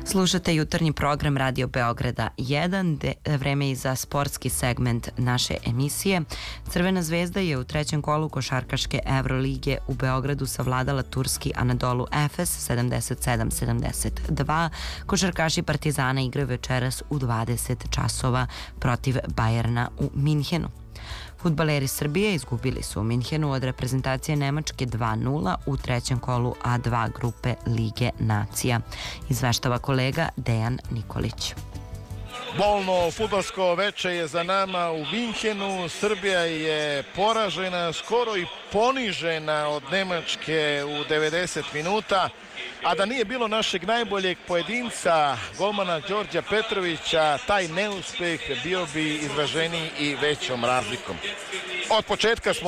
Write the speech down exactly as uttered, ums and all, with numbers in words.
Slušate jutarnji program Radio Beograda jedan, de, vreme i za sportski segment naše emisije. Crvena zvezda je u trećem kolu košarkaške Evrolige u Beogradu savladala turski Anadolu Efes sedamdeset sedam sedamdeset dva. Košarkaši Partizana igraju večeras u dvadeset časova protiv Bajerna u Minhenu. Fudbaleri Srbije izgubili su u Minhenu od reprezentacije Nemačke dva nula u trećem kolu A dva grupe Lige nacija. Izveštava kolega Dejan Nikolić. Bolno fudbalsko veče je za nama u Minhenu. Srbija je poražena, skoro i ponižena od Nemačke u devedeset minuta. A da nije bilo našeg najboljeg pojedinca, golmana Đorđa Petrovića, taj neuspeh bio bi izraženiji i većom razlikom. Od početka smo